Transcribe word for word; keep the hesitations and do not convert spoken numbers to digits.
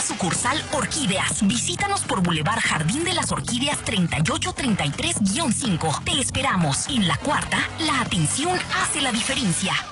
nueva sucursal Orquídeas. Visítanos por Boulevard Jardín de las Orquídeas treinta y ocho treinta y tres guión cinco. Te esperamos. En la cuarta, la atención hace la diferencia.